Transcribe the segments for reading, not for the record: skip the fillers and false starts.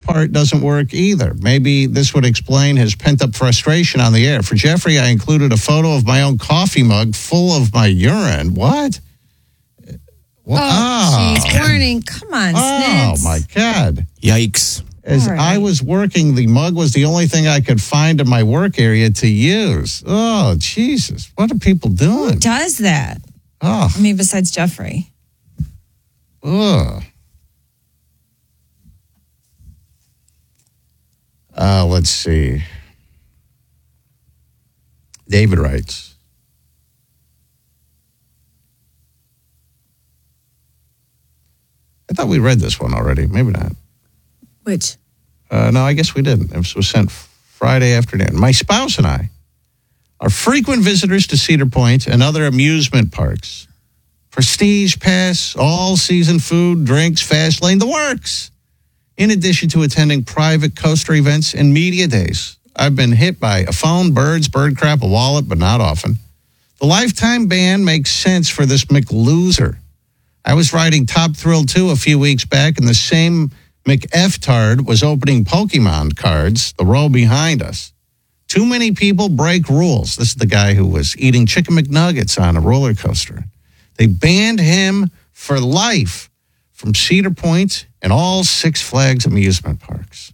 part doesn't work either. Maybe this would explain his pent-up frustration on the air. For Jeffrey, I included a photo of my own coffee mug full of my urine. What? Jeez, warning. Come on, Oh, Snitz. my God. Yikes. As I was working, the mug was the only thing I could find in my work area to use. Oh, Jesus. What are people doing? Who does that? Oh. I mean, besides Jeffrey. Ugh. Let's see. David writes. I thought we read this one already. Maybe not. Which? No, I guess we didn't. It was sent Friday afternoon. My spouse and I are frequent visitors to Cedar Point and other amusement parks. Prestige Pass, all-season food, drinks, fast lane, the works. In addition to attending private coaster events and media days, I've been hit by a phone, birds, bird crap, a wallet, but not often. The lifetime ban makes sense for this McLoser. I was riding Top Thrill 2 a few weeks back, and the same McF-tard was opening Pokemon cards the row behind us. Too many people break rules. This is the guy who was eating chicken McNuggets on a roller coaster. They banned him for life from Cedar Point and all Six Flags amusement parks.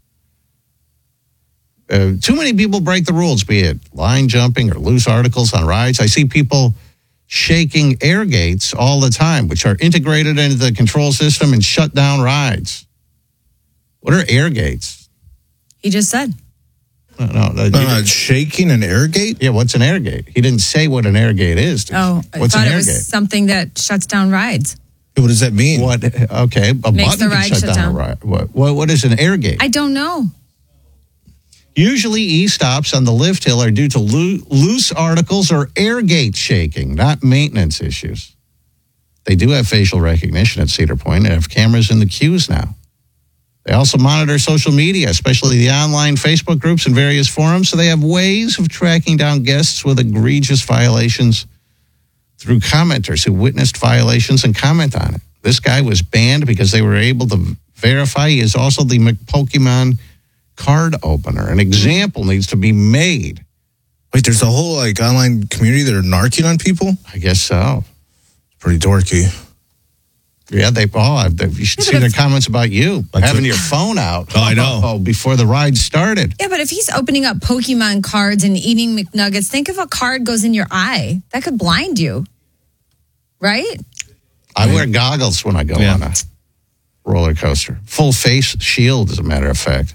Too many people break the rules, be it line jumping or loose articles on rides. I see people shaking air gates all the time, which are integrated into the control system and shut down rides. What are air gates? He just said. No, shaking an air gate? Yeah, what's an air gate? He didn't say what an air gate is. Oh, what's I thought an it air was gate? something that shuts down rides. What does that mean? What? Okay, a Makes button the can ride shut shut down a down. ride. What is an air gate? I don't know. Usually, e-stops on the lift hill are due to loose articles or air gate shaking, not maintenance issues. They do have facial recognition at Cedar Point and have cameras in the queues now. They also monitor social media, especially the online Facebook groups and various forums, so they have ways of tracking down guests with egregious violations through commenters who witnessed violations and comment on it. This guy was banned because they were able to verify he is also the Pokemon card opener. An example needs to be made. Wait, there's a whole online community that are narking on people? I guess so. Pretty dorky. Yeah, you should see their comments about you having your phone out. Oh, I know. Before the ride started. Yeah, but if he's opening up Pokemon cards and eating McNuggets, think if a card goes in your eye. That could blind you. Right? I wear goggles when I go on a roller coaster. Full face shield, as a matter of fact.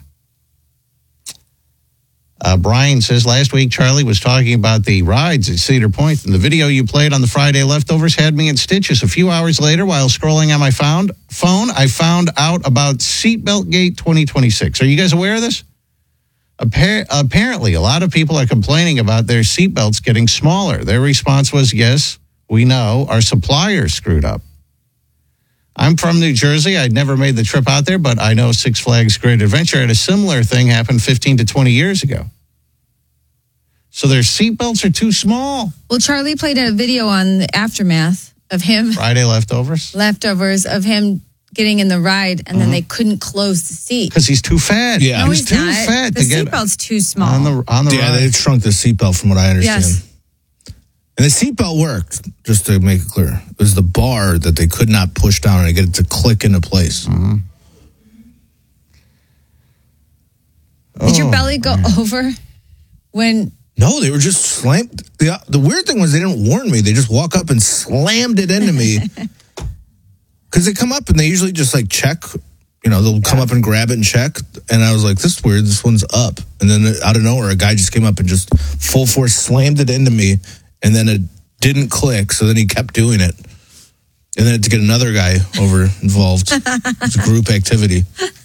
Brian says, last week Charlie was talking about the rides at Cedar Point, and the video you played on the Friday Leftovers had me in stitches. A few hours later, while scrolling on my phone, I found out about Seatbelt Gate 2026. Are you guys aware of this? Apparently, a lot of people are complaining about their seatbelts getting smaller. Their response was, yes, we know, our supplier screwed up. I'm from New Jersey. I'd never made the trip out there, but I know Six Flags Great Adventure had a similar thing happen 15 to 20 years ago. So their seatbelts are too small. Well, Charlie played a video on the aftermath of him. Friday leftovers Of him getting in the ride, and then they couldn't close the seat. because he's too fat. Yeah. No, he's he's too not. fat The to get seatbelt's too small. on the Yeah, ride. they shrunk the seatbelt from what I understand. Yes. And the seatbelt worked, just to make it clear. It was the bar that they could not push down and get it to click into place. Did your belly go over when... No, they were just slammed. The weird thing was they didn't warn me. They just walk up and slammed it into me. Because they come up and they usually just check. They'll come up and grab it and check. And I was like, this is weird. This one's up. And then out of nowhere, a guy just came up and just full force slammed it into me. And then it didn't click. So then he kept doing it. And then I had to get another guy involved. It's a group activity.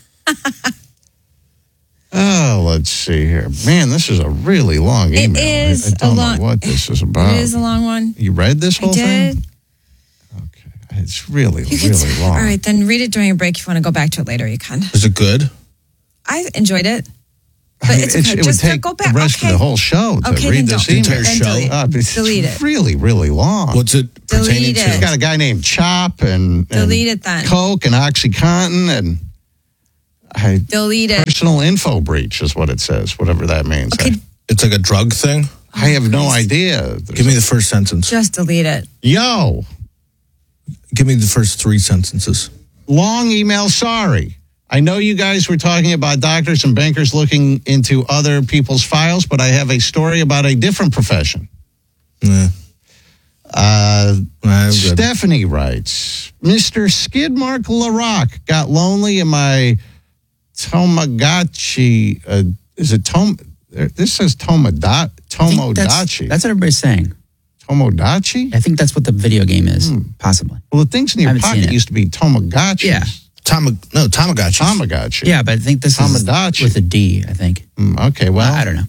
Oh, let's see here. Man, this is a really long email. is I don't a long- know what this is about. It is a long one. You read this whole I did. thing? Okay. It's really, You can really long. All right, then read it during a break. If you want to go back to it later, you can. Was it good? I enjoyed it. But I mean, it's okay. it would Just take go back. the rest of the whole show to Okay, read then this don't. email. Entire Then show? delete. It's Delete it. really, really long. What's it Delete pertaining it. to? It's got a guy named Chop and Delete it then. Coke and OxyContin, and Delete it. Personal info breach is what it says, whatever that means. Okay. It's like a drug thing. I have no idea. Give me the first sentence. Just delete it. Yo, Give me the first 3 sentences. long email, sorry. I know you guys were talking about doctors and bankers looking into other people's files, but I have a story about a different profession. Yeah. Good. Stephanie writes, Mr. Skidmark LaRock got lonely in my Tamagotchi. Is it This says Tomodachi. That's what everybody's saying. Tomodachi? I think that's what the video game is, possibly. Well, the things in I your haven't seen pocket it. used to be Tamagotchi. Yeah. Tamagotchi. Tamagotchi. Yeah, but I think this Tomodachi. is with a D, I think. Okay, well. I don't know.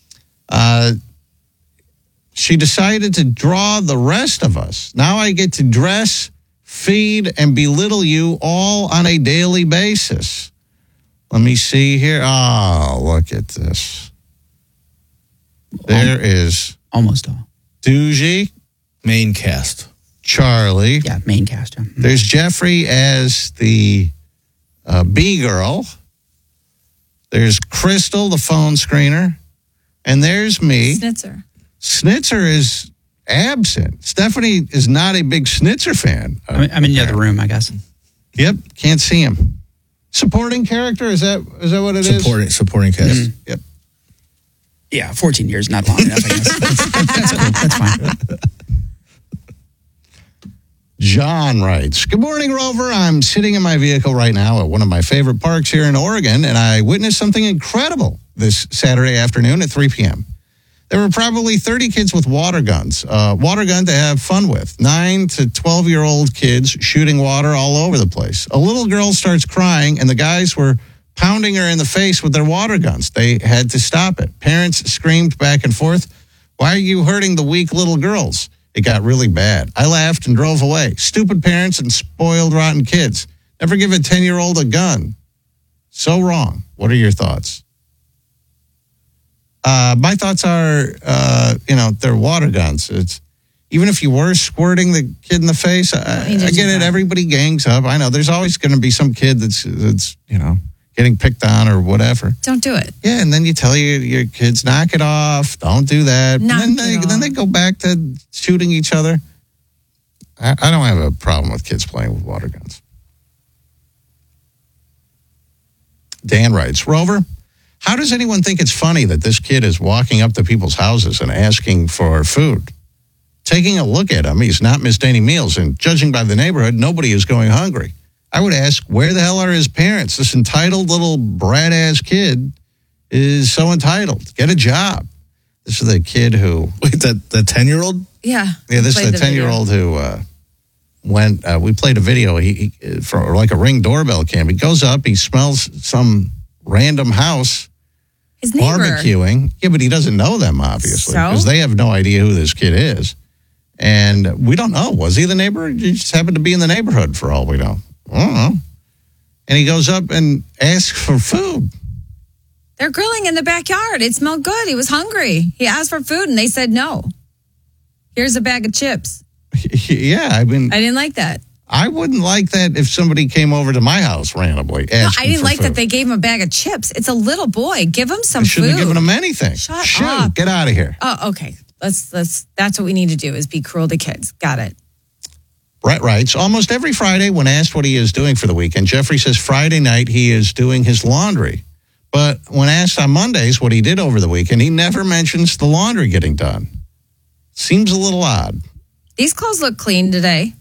She decided to draw the rest of us. Now I get to dress, feed, and belittle you all on a daily basis. Let me see here. Oh, look at this. There is Almost all. Doogie, Main cast. Charlie. Yeah, main cast. Yeah. There's Jeffrey as the B-girl. There's Crystal, the phone screener. And there's me. Snitzer. Snitzer is absent. Stephanie is not a big Snitzer fan. I'm in the other room, I guess. Yep, can't see him. Supporting character, is that what it is? Supporting cast. Yep. Yeah, 14 years, not long enough, I guess. That's cool. That's fine. John writes, good morning, Rover. I'm sitting in my vehicle right now at one of my favorite parks here in Oregon, and I witnessed something incredible this Saturday afternoon at 3 p.m. There were probably 30 kids with water guns. Water gun to have fun with. 9 to 12-year-old kids shooting water all over the place. A little girl starts crying, and the guys were pounding her in the face with their water guns. They had to stop it. Parents screamed back and forth, why are you hurting the weak little girls? It got really bad. I laughed and drove away. Stupid parents and spoiled, rotten kids. Never give a 10-year-old a gun. So wrong. What are your thoughts? My thoughts are, they're water guns. It's even if you were squirting the kid in the face, I get it. Everybody gangs up. I know there's always going to be some kid that's getting picked on or whatever. Don't do it. Yeah, and then you tell your kids, knock it off. Don't do that. And then they go back to shooting each other. I don't have a problem with kids playing with water guns. Dan writes, Rover, how does anyone think it's funny that this kid is walking up to people's houses and asking for food? Taking a look at him, he's not missed any meals, and judging by the neighborhood, nobody is going hungry. I would ask, where the hell are his parents? This entitled little brat-ass kid is so entitled. Get a job. This is the kid who... Wait, the 10-year-old? Yeah. Yeah, this is the 10-year-old who went... we played a video he for like a Ring doorbell cam. He goes up, he smells some random house... His neighbor. Barbecuing. Yeah, but he doesn't know them, obviously, because they have no idea who this kid is. And we don't know. Was he the neighbor? He just happened to be in the neighborhood for all we know. I don't know. And he goes up and asks for food. They're grilling in the backyard. It smelled good. He was hungry. He asked for food, and they said no. Here's a bag of chips. Yeah, I mean... I didn't like that. I wouldn't like that if somebody came over to my house randomly asking I didn't like food. that they gave him a bag of chips. It's a little boy. Give him some I shouldn't food. have given him anything. Shut Shoot, up. Get out of here. Oh, okay. Let's. That's what we need to do is be cruel to kids. Got it. Brett writes, almost every Friday when asked what he is doing for the weekend, Jeffrey says Friday night he is doing his laundry. But when asked on Mondays what he did over the weekend, he never mentions the laundry getting done. Seems a little odd. These clothes look clean today.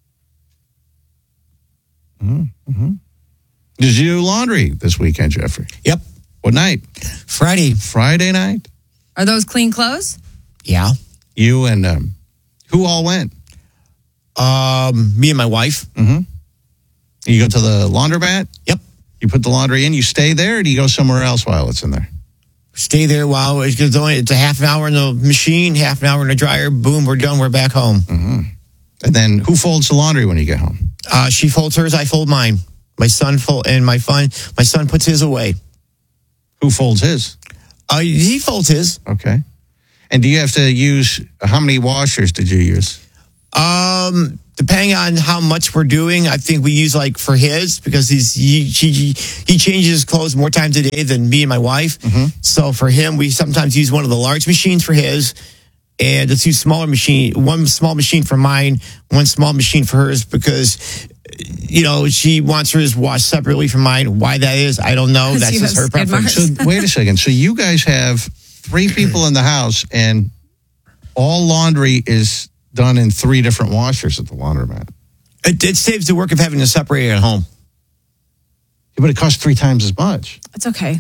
Mm-hmm. Did you do laundry this weekend, Jeffrey? Yep. What night? Friday. Friday night? Are those clean clothes? Yeah. You and who all went? Me and my wife. Mm-hmm. You go to the laundromat? Yep. You put the laundry in, you stay there, or do you go somewhere else while it's in there? Stay there while it's a half an hour in the machine, half an hour in the dryer. Boom, we're done. We're back home. Mm-hmm. And then who folds the laundry when you get home? She folds hers. I fold mine. My son my son puts his away. Who folds his? He folds his. Okay. And do you have to use, how many washers did you use? Depending on how much we're doing, I think we use like for his because he changes his clothes more times a day than me and my wife. So for him, we sometimes use one of the large machines for his, and the two smaller machine, one small machine for mine, one small machine for hers because she wants hers washed separately from mine. Why that is, I don't know. That's just her preference. So wait a second. So you guys have 3 people in the house, and all laundry is done in 3 different washers at the laundromat. It saves the work of having to separate it at home. Yeah, but it costs 3 times as much. It's okay.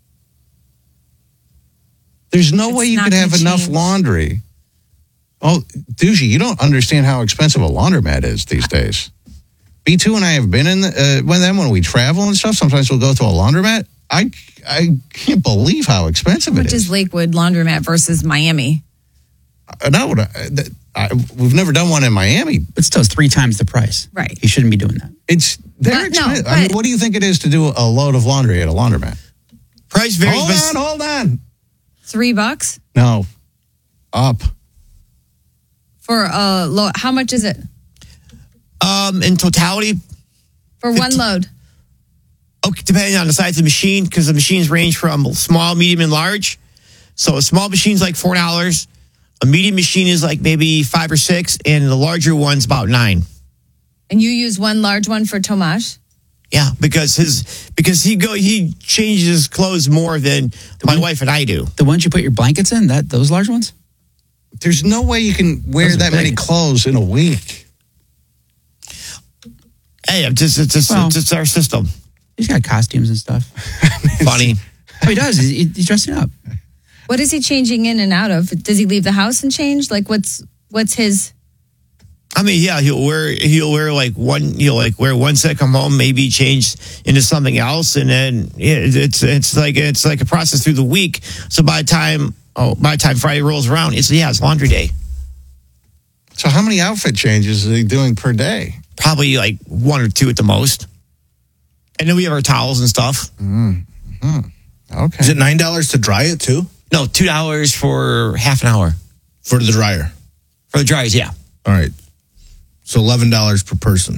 There's no It's way you not could have gonna enough change. laundry. Oh, Doogie, you don't understand how expensive a laundromat is these days. B2 and I have been in with them when we travel and stuff. Sometimes we'll go to a laundromat. I can't believe how expensive How it much is. is Lakewood laundromat versus Miami? No, we've never done one in Miami. But still, it's 3 times the price. Right. He shouldn't be doing that. They're But no, expensive. I mean, but- what do you think it is to do a load of laundry at a laundromat? Price varies. Hold on. $3 No, up. for a load. How much is it In totality, for one load? okay, depending on the size of the machine, because the machines range from small, medium, and large. So a small machine's like $4. A medium machine is like maybe 5 or 6, and the larger one's about 9. And you use one large one for Tomasz? Yeah, because he changes his clothes more than my wife and I do. The ones you put your blankets in, those large ones? There's no way you can wear Those are that many big. clothes in a week. Hey, it's our system. He's got costumes and stuff. Funny. Oh, he does. He's dressing up. What is he changing in and out of? Does he leave the house and change? Like what's his? I mean, yeah, he'll wear like wear one set, come home, maybe change into something else, and then it's like a process through the week. So by the time Friday rolls around, it's laundry day. So how many outfit changes is he doing per day? Probably like 1 or 2 at the most. And then we have our towels and stuff. Okay. Is it $9 to dry it too? No, $2 for half an hour For the dryer. for the dryers. Yeah. All right. So $11 per person.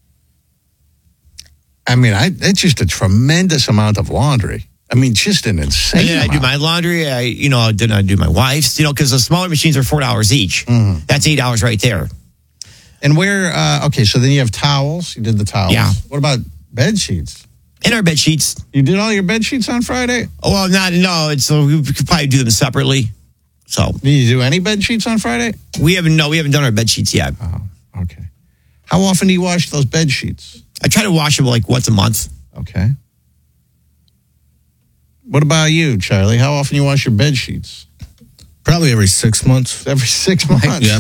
I mean, it's just a tremendous amount of laundry. I mean, just an insane And then I do amount. my laundry. Then I do my wife's. Because the smaller machines are $4 each. That's $8 right there. And where, okay, so then you have towels. You did the towels. Yeah. What about bed sheets? And our bed sheets. You did all your bed sheets on Friday? Oh, well, so we could probably do them separately. So Did you do any bed sheets on Friday? we haven't done our bed sheets yet. Oh, okay. How often do you wash those bed sheets? I try to wash them like once a month. Okay. What about you, Charlie? How often you wash your bed sheets? Probably every 6 months. Every 6 months. Yeah.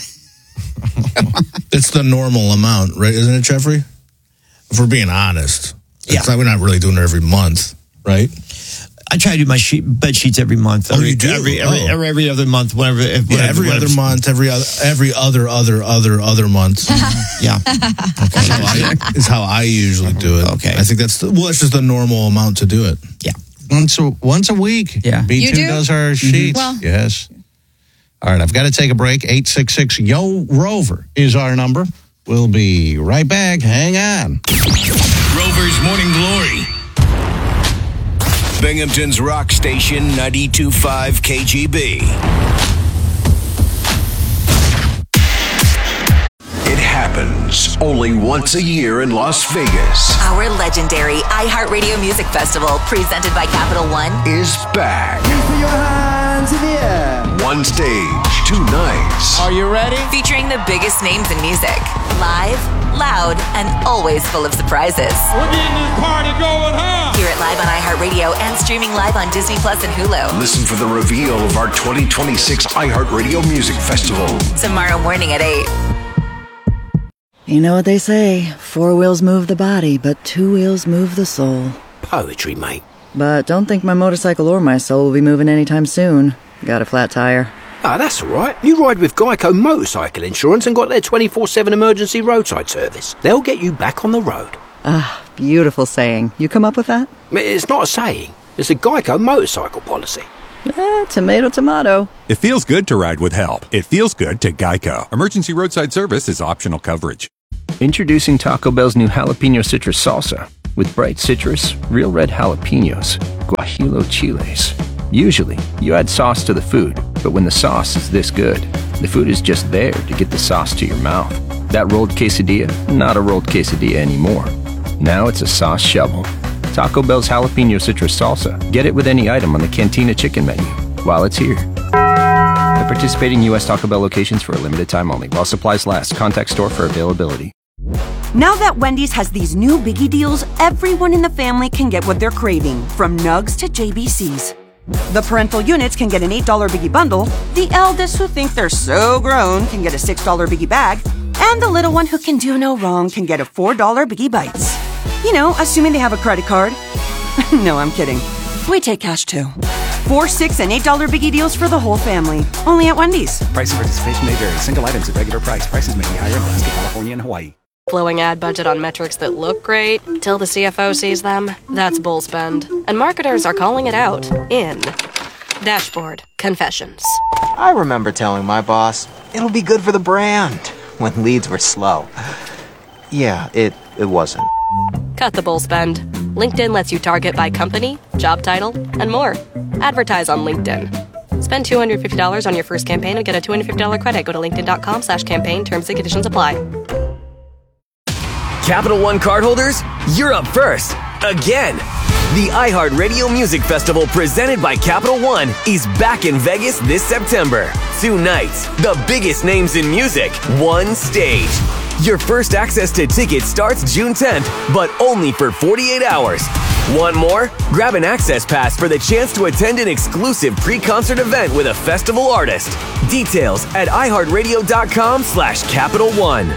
That's the normal amount, right? Isn't it, Jeffrey? If we're being honest. Yeah. We're not really doing it every month, right? I try to do my bed sheets every month. You do? Every other month, whenever. Every other month, every other month. Yeah. Is how I usually do it. Okay. I think it's just the normal amount to do it. Yeah. Once a week. Yeah. B2 You do? does our sheets. Well- Yes. All right, I've got to take a break. 866-YO-ROVER is our number. We'll be right back. Hang on. Rover's Morning Glory. Binghamton's Rock Station 92.5 KGB. It happens only once a year in Las Vegas. Our legendary iHeartRadio Music Festival, presented by Capital One, Is back. Put your hands in the air. One stage, 2 nights. Are you ready? featuring the biggest names in music. Live, loud, and always full of surprises. We're getting this party going, huh? Hear it live on iHeartRadio and streaming live on Disney Plus and Hulu. Listen for the reveal of our 2026 iHeartRadio Music Festival. Tomorrow morning at 8. You know what they say, 4 wheels move the body, but 2 wheels move the soul. Poetry, mate. But don't think my motorcycle or my soul will be moving anytime soon. Got a flat tire. Ah, that's all right. You ride with Geico Motorcycle Insurance and got their 24/7 emergency roadside service. They'll get you back on the road. Ah, beautiful saying. You come up with that? It's not a saying. It's a Geico motorcycle policy. Tomato, tomato. It feels good to ride with help. It feels good to Geico. Emergency roadside service is optional coverage. Introducing Taco Bell's new jalapeno citrus salsa. With bright citrus, real red jalapenos, guajillo chiles. Usually, you add sauce to the food, but when the sauce is this good, the food is just there to get the sauce to your mouth. That rolled quesadilla, not a rolled quesadilla anymore. Now it's a sauce shovel. Taco Bell's jalapeno citrus salsa. Get it with any item on the Cantina chicken menu while it's here. At participating U.S. Taco Bell locations for a limited time only. While supplies last. Contact store for availability. Now that Wendy's has these new biggie deals, everyone in the family can get what they're craving, from nugs to JBCs. The parental units can get an $8 biggie bundle, the eldest who think they're so grown can get a $6 biggie bag, and the little one who can do no wrong can get a $4 biggie bites. You know, assuming they have a credit card. No, I'm kidding. We take cash too. 4, $6, and $8 biggie deals for the whole family. Only at Wendy's. Price and participation may vary. Single items at regular price. Prices may be higher in Alaska, California, and Hawaii. Blowing ad budget on metrics that look great till the CFO sees them, that's bull spend. And marketers are calling it out in Dashboard Confessions. I remember telling my boss, it'll be good for the brand, when leads were slow. Yeah, it wasn't. Cut the bull spend. LinkedIn lets you target by company, job title, and more. Advertise on LinkedIn. Spend $250 on your first campaign and get a $250 credit. Go to linkedin.com/campaign. Terms and conditions apply. Capital One cardholders, you're up first. Again. The iHeartRadio Music Festival presented by Capital One is back in Vegas this September. 2 nights, the biggest names in music, one stage. Your first access to tickets starts June 10th, but only for 48 hours. Want more? Grab an access pass for the chance to attend an exclusive pre-concert event with a festival artist. Details at iHeartRadio.com/Capital One.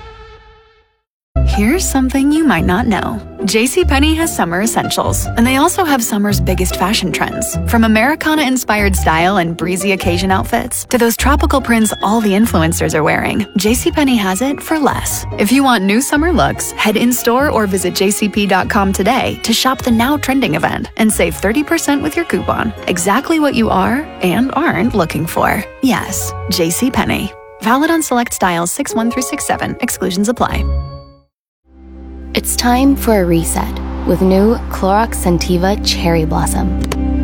Here's something you might not know. JCPenney has summer essentials, and they also have summer's biggest fashion trends. From Americana-inspired style and breezy occasion outfits to those tropical prints all the influencers are wearing, JCPenney has it for less. If you want new summer looks, head in-store or visit jcp.com today to shop the now trending event and save 30% with your coupon. Exactly what you are and aren't looking for. Yes, JCPenney. Valid on select styles 6-1 through 6-7. Exclusions apply. It's time for a reset with new Clorox Scentiva Cherry Blossom.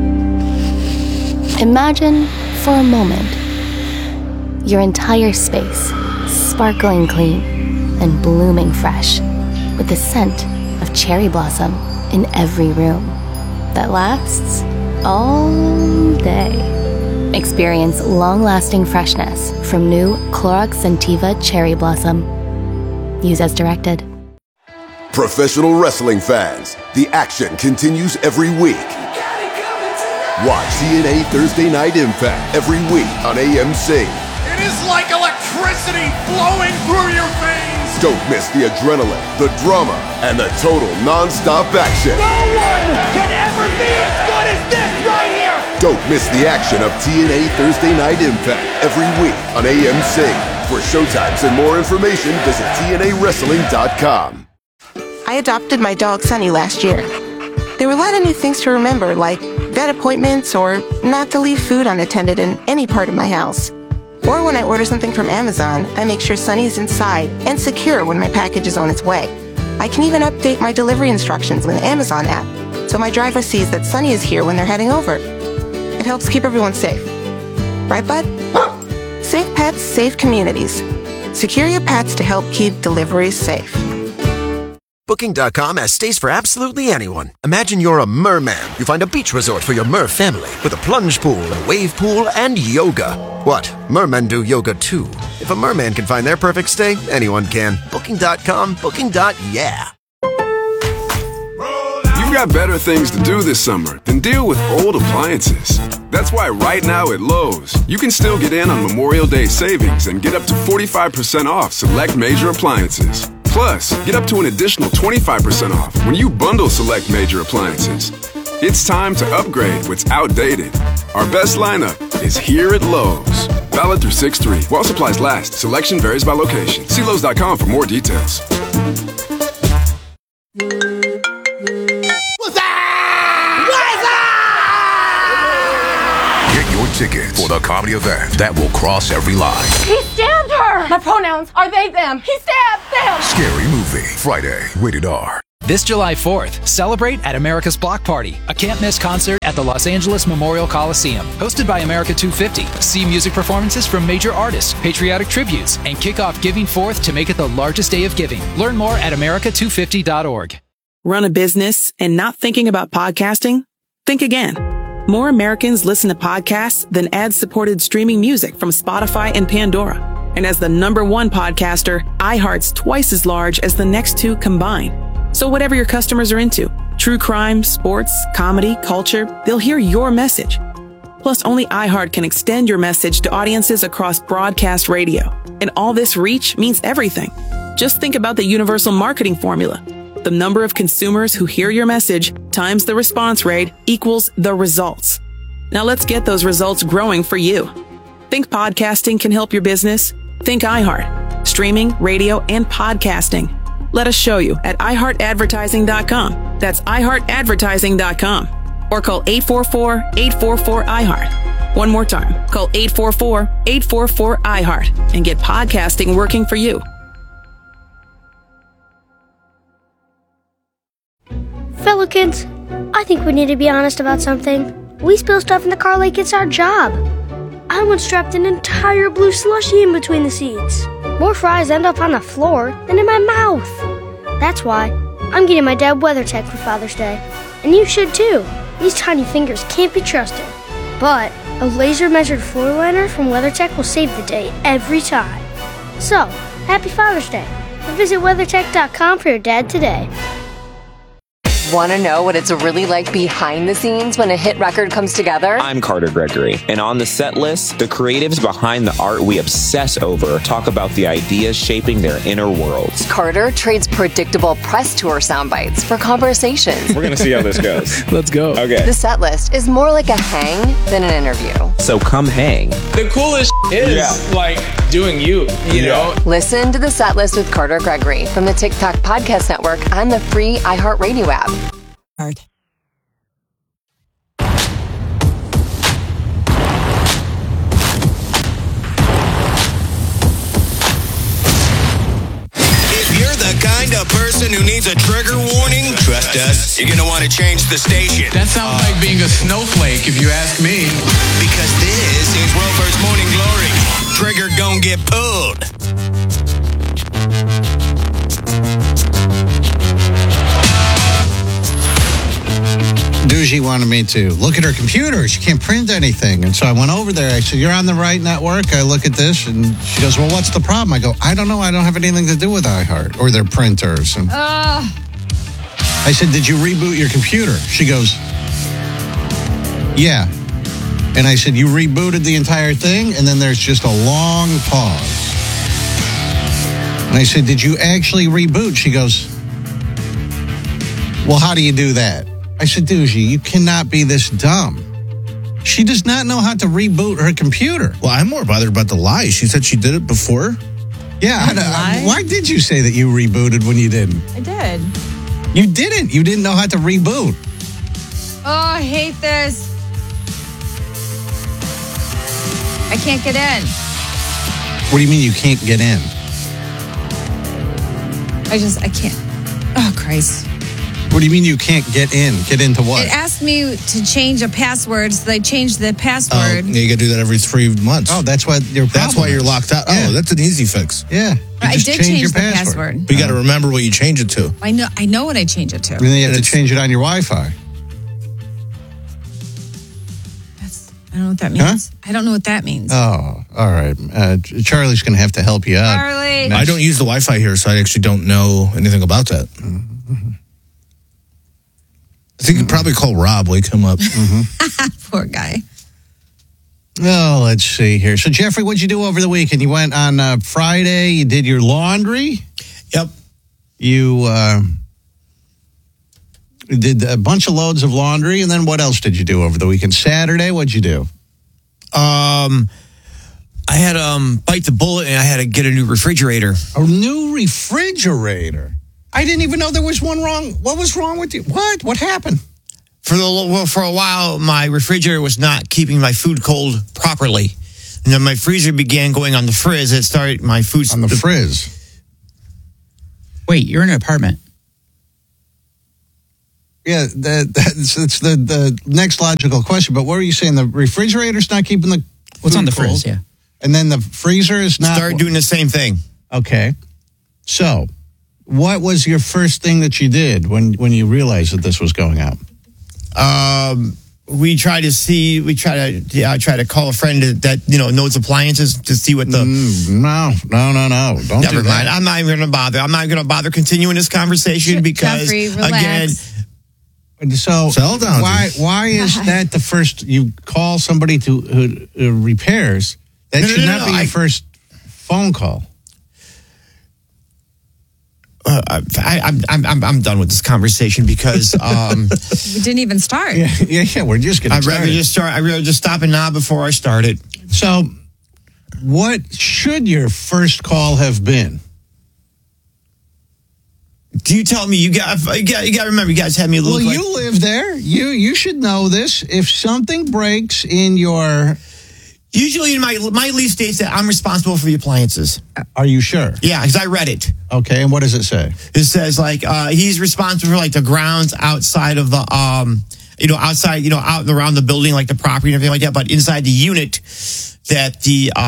Imagine, for a moment, your entire space sparkling clean and blooming fresh with the scent of cherry blossom in every room that lasts all day. Experience long-lasting freshness from new Clorox Scentiva Cherry Blossom. Use as directed. Professional wrestling fans, the action continues every week. Watch TNA Thursday Night Impact every week on AMC. It is like electricity flowing through your veins. Don't miss the adrenaline, the drama, and the total non-stop action. No one can ever be as good as this right here. Don't miss the action of TNA Thursday Night Impact every week on AMC. For showtimes and more information, visit TNAWrestling.com. I adopted my dog Sunny last year. There were a lot of new things to remember, like vet appointments or not to leave food unattended in any part of my house. Or when I order something from Amazon, I make sure Sunny is inside and secure when my package is on its way. I can even update my delivery instructions with the Amazon app, so my driver sees that Sunny is here when they're heading over. It helps keep everyone safe. Right, bud? Safe pets, safe communities. Secure your pets to help keep deliveries safe. Booking.com has stays for absolutely anyone. Imagine you're a merman. You find a beach resort for your mer family with a plunge pool, a wave pool, and yoga. What? Mermen do yoga too. If a merman can find their perfect stay, anyone can. Booking.com, booking.yeah. You've got better things to do this summer than deal with old appliances. That's why right now at Lowe's, you can still get in on Memorial Day savings and get up to 45% off select major appliances. Plus, get up to an additional 25% off when you bundle select major appliances. It's time to upgrade what's outdated. Our best lineup is here at Lowe's. Valid through 6/3. While supplies last. Selection varies by location. See Lowe's.com for more details. tickets for the comedy event that will cross every line. He stabbed her! My pronouns are they, them. He stabbed them! Scary Movie, Friday, rated R. This July 4th, celebrate at America's Block Party, a can't-miss concert at the Los Angeles Memorial Coliseum. Hosted by America 250. See music performances from major artists, patriotic tributes, and kick off Giving 4th to make it the largest day of giving. Learn more at america250.org. Run a business and not thinking about podcasting? Think again. More Americans listen to podcasts than ad-supported streaming music from Spotify and Pandora. And as the #1 podcaster, iHeart's twice as large as the next two combined. So whatever your customers are into, true crime, sports, comedy, culture, they'll hear your message. Plus, only iHeart can extend your message to audiences across broadcast radio. And all this reach means everything. Just think about the universal marketing formula. The number of consumers who hear your message times the response rate equals the results. Now let's get those results growing for you. Think podcasting can help your business? Think iHeart. Streaming, radio, and podcasting. Let us show you at iHeartAdvertising.com. That's iHeartAdvertising.com. Or call 844-844-iHeart. One more time. Call 844-844-iHeart and get podcasting working for you. Fellow kids, I think we need to be honest about something. We spill stuff in the car like it's our job. I once strapped an entire blue slushie in between the seats. More fries end up on the floor than in my mouth. That's why I'm getting my dad WeatherTech for Father's Day. And you should too. These tiny fingers can't be trusted. But a laser-measured floor liner from WeatherTech will save the day every time. So, happy Father's Day. And visit WeatherTech.com for your dad today. Want to know what it's really like behind the scenes when a hit record comes together? I'm Carter Gregory, and on the set list, the creatives behind the art we obsess over talk about the ideas shaping their inner worlds. Carter trades predictable press tour sound bites for conversations. We're going to see how this goes. Let's go. Okay. The set list is more like a hang than an interview. So come hang. The coolest is like doing you know? Listen to the set list with Carter Gregory from the TikTok Podcast Network and the free iHeartRadio app. Hard. If you're the kind of person who needs a trigger warning, trust us, you're going to want to change the station. That sounds like being a snowflake, if you ask me. Because this is Rover's Morning Glory. Trigger gon' get pulled. Doogie wanted me to look at her computer. She can't print anything. And so I went over there. I said, you're on the right network. I look at this, and she goes, well, what's the problem? I go, I don't know. I don't have anything to do with iHeart or their printers. And I said, did you reboot your computer? She goes, yeah. And I said, you rebooted the entire thing? And then there's just a long pause. And I said, did you actually reboot? She goes, well, how do you do that? I said, Doogie, you cannot be this dumb. She does not know how to reboot her computer. Well, I'm more bothered about the lie. She said she did it before. Yeah. Why did you say that you rebooted when you didn't? I did. You didn't. You didn't know how to reboot. Oh, I hate this. I can't get in. What do you mean you can't get in? I can't. Oh, Christ. What do you mean you can't get in? Get into what? It asked me to change a password, so I changed the password. Yeah, you got to do that every 3 months. Oh, that's why you're locked out. Yeah. Oh, that's an easy fix. Yeah. I did change the password. But you got to remember what you change it to. I know what I changed it to. And then you have to change it on your Wi-Fi. I don't know what that means. Huh? I don't know what that means. Oh, all right. Charlie's going to have to help you out. Charlie! I don't use the Wi-Fi here, so I actually don't know anything about that. Mm-hmm. I think you could probably call Rob, wake him up. Poor guy. Oh, let's see here. So, Jeffrey, what'd you do over the weekend? You went on Friday, you did your laundry. Yep. You did a bunch of loads of laundry, and then what else did you do over the weekend? Saturday, what'd you do? I had bite the bullet, and I had to get a new refrigerator. A new refrigerator? I didn't even know there was one wrong. What was wrong with you? What happened? For a while, my refrigerator was not keeping my food cold properly. And then my freezer began going on the frizz. It started my food... On the frizz? Wait, you're in an apartment. Yeah, it's the next logical question. But what were you saying? The refrigerator's not keeping the What's on the cold, frizz, yeah. And then the freezer is not... Started doing the same thing. Okay. So, what was your first thing that you did when you realized that this was going out? We try to call a friend that knows appliances to see what the... No. Don't Never do mind. that. I'm not even going to bother. I'm not going to bother continuing this conversation because, Jeffrey, relax. Again... So, settle down. Why is that the first... You call somebody who repairs... That should not be your first phone call. I'm done with this conversation because we didn't even start. Yeah. We're just getting started. I'd rather just stop it now before I started. So, what should your first call have been? Do you tell me? You got to remember, you guys had me a little. Well, you live there. You should know this. If something breaks in your... Usually in my lease states that I'm responsible for the appliances. Are you sure? Yeah, because I read it. Okay, and what does it say? It says he's responsible for the grounds outside of the outside out and around the building, like the property and everything like that. But inside the unit, that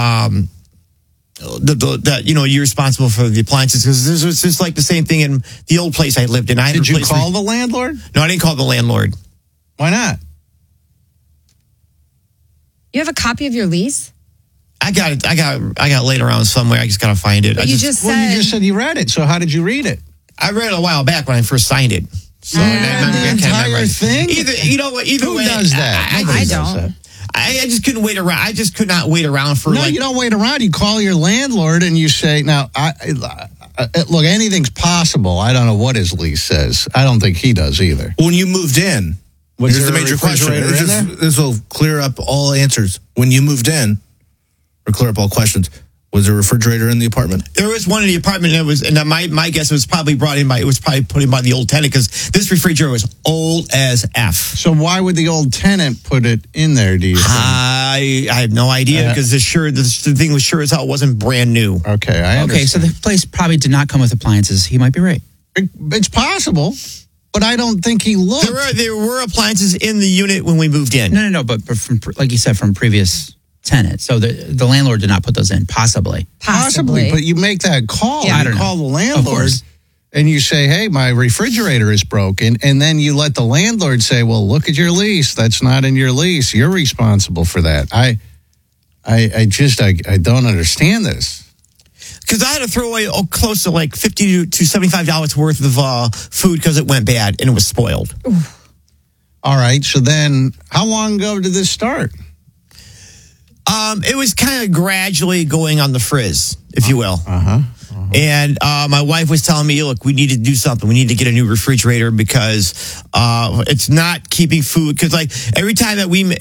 you're responsible for the appliances, because this was just like the same thing in the old place I lived in. Did you call the landlord? No, I didn't call the landlord. Why not? You have a copy of your lease? I got it. I got it laid around somewhere. I just gotta find it. You just said you read it. So how did you read it? I read it a while back when I first signed it. So the entire thing. Either way, does that? I don't. I just couldn't wait around. I just could not wait around for. No, you don't wait around. You call your landlord and you say, "Now, look, anything's possible." I don't know what his lease says. I don't think he does either. When you moved in. Here's the major question. This will clear up all answers. When you moved in, or clear up all questions, was there a refrigerator in the apartment? There was one in the apartment, and my guess was probably put in by the old tenant, because this refrigerator was old as F. So why would the old tenant put it in there, do you think? I have no idea, because the thing was sure as hell wasn't brand new. Okay, I understand. Okay, so the place probably did not come with appliances. He might be right. It's possible. But I don't think he looked. There were appliances in the unit when we moved in. No. But from, like you said, from previous tenants. So the landlord did not put those in. Possibly. But you make that call. Yeah, you call the landlord and you say, "Hey, my refrigerator is broken," and then you let the landlord say, "Well, look at your lease. That's not in your lease. You're responsible for that." I don't understand this. Because I had to throw away close to like $50 to $75 worth of food because it went bad and it was spoiled. All right. So then, how long ago did this start? It was kind of gradually going on the frizz, if you will. And my wife was telling me, "Look, we need to do something. We need to get a new refrigerator because it's not keeping food." Because anytime that we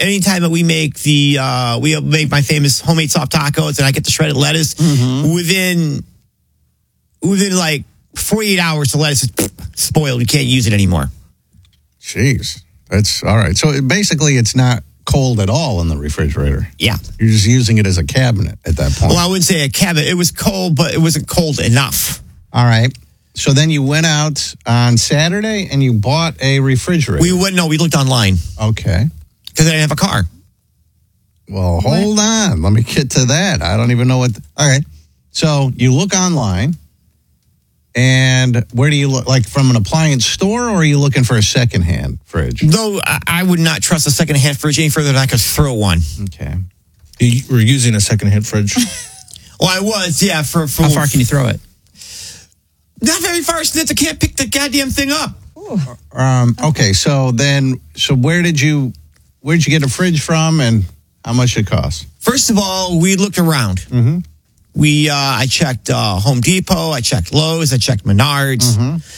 make my famous homemade soft tacos and I get the shredded lettuce, within like 48 hours, the lettuce is spoiled. You can't use it anymore. Jeez, that's all right. So basically, it's not cold at all in the refrigerator. Yeah. You're just using it as a cabinet at that point. Well, I wouldn't say a cabinet. It was cold, but it wasn't cold enough. All right. So then you went out on Saturday and you bought a refrigerator. We looked online. Okay. Because I didn't have a car. Well, hold on. Let me get to that. I don't even know what. All right. So you look online. And where do you look? Like from an appliance store, or are you looking for a secondhand fridge? Though I would not trust a secondhand fridge any further than I could throw one. Okay. You were using a secondhand fridge? Well, I was, yeah. For how far can you throw it? Not very far, since I can't pick the goddamn thing up. Okay, so where'd you get a fridge from, and how much it cost? First of all, we looked around. Mm-hmm. I checked Home Depot, I checked Lowe's, I checked Menards,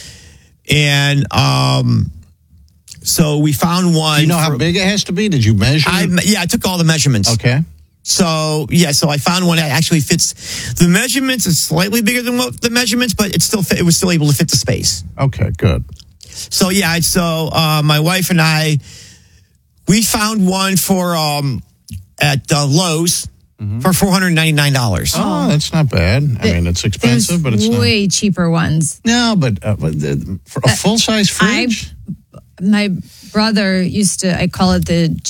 and so we found one. Do you know how big it has to be? Did you measure? I took all the measurements. Okay. So I found one that actually fits. The measurements is slightly bigger than what the measurements, but it was still able to fit the space. Okay, good. So my wife and I, we found one for at Lowe's for $499. Oh, that's not bad. I mean, it's expensive, but it's way cheaper ones. No, but for a full size fridge. My brother I call it the